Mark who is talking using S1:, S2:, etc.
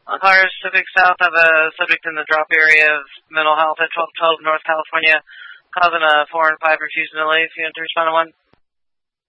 S1: Cars Civic South have a subject in the drop area of mental health at 1212 North California, causing a 4 and 5 refusing to leave. You want to respond to one?